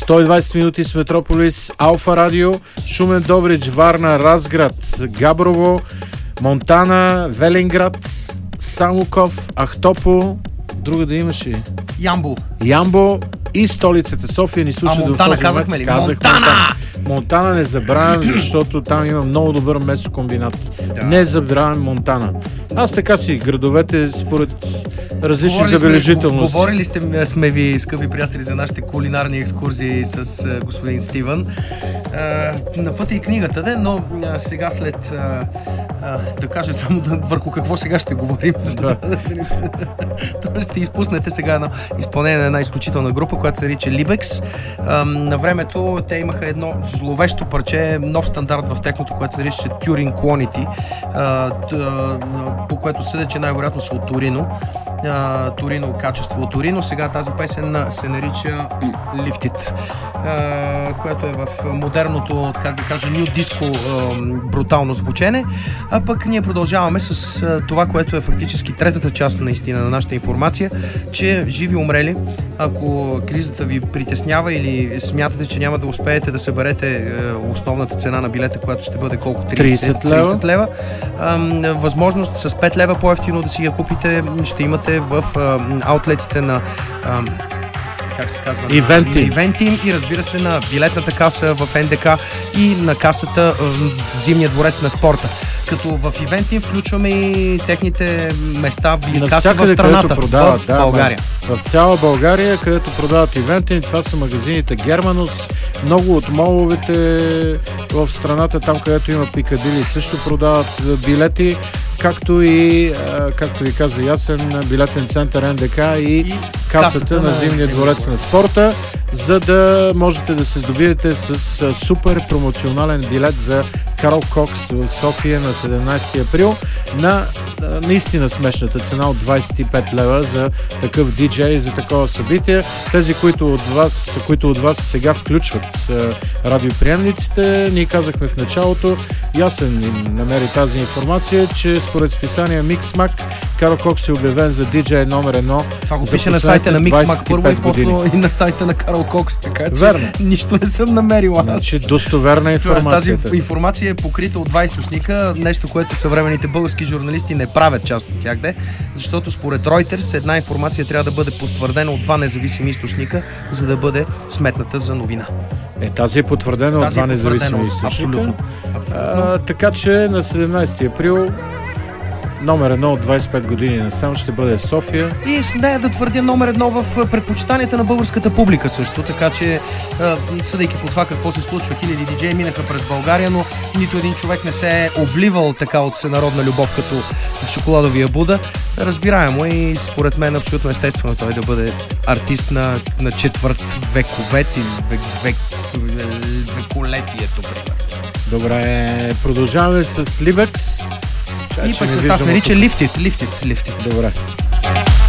120 минути с Метрополис, Алфа Радио, Шумен, Добрич, Варна, Разград, Габрово, Монтана, Велинград, Самоков, Ахтопол, друга да имаш ли? Ямбол и столицата София ни слушат в Монтана този казахме ли? Монтана не забравям, защото там има много добър месокомбинат. Да. Не забравям Монтана. Аз така си градовете според различни забележителности. Говорили сме ви, скъпи приятели, за нашите кулинарни екскурзии с господин Стивън. На пътя и книгата, но сега след да кажа само върху какво сега ще говорим. Да. Ще изпуснете сега едно изпълнение на една изключителна група, която се нарича Libex. На времето те имаха едно зловещо парче, нов стандарт в техното, което се нарича Turing Quantity, по което съдя, че най-вероятно са от Торино. Торино, качество от Торино. Сега тази песен се нарича Lift It, което е в модерното, как да кажа, ню диско брутално звучене. А пък ние продължаваме с това, което е фактически третата част наистина на нашата информация, че живи умрели, ако кризата ви притеснява или смятате, че няма да успеете да съберете основната цена на билета, която ще бъде колко? 30 лева. Възможност с 5 лева по-евтино да си я купите ще имате в аутлетите на как се казва? Ивенти и разбира се на билетната каса в НДК и на касата в Зимния дворец на спорта. Като в Ивенти включваме и техните места и каси в страната, продават, в България. В цяла България, където продават Ивенти, това са магазините Германус, много от моловете в страната, там където има Пикадили, също продават билети, както и, както ви каза Ясен, билетен център НДК и касата на Зимния дворец на спорта, за да можете да се здобиете с супер промоционален билет за Карл Кокс в София на 17 април на наистина смешната цена от 25 лева за такъв диджей, за такова събитие. Тези, които от вас сега включват радиоприемниците, ние казахме в началото, Ясен намери тази информация, че според списание Mixmag, Карл Кокс е обявен за диджей номер 1. Това го пише на сайта на Mixmag първо и после и на сайта на Карл Кокс, така че верно. Нищо не съм намерил аз. Значи достоверна информация. Тази информация е покрита от два източника, нещо, което съвременните български журналисти не правят част от тях, защото според Reuters една информация трябва да бъде потвърдена от два независими източника, за да бъде сметната за новина. Тази е потвърдена от два независими източника. Абсолютно. Така че на 17 април номер 1 от 25 години насам ще бъде в София. И смея да твърдя номер 1 в предпочитанията на българската публика също, така че съдейки по това какво се случва, хиляди диджеи минаха през България, но нито един човек не се е обливал така от всенародна любов като шоколадовия Буда. Разбираемо и според мен абсолютно естествено той да бъде артист на четвърт вековет или веколетието, примерно. Добре, продължаваме с Libex. И пък се нарича Lift It. Добре.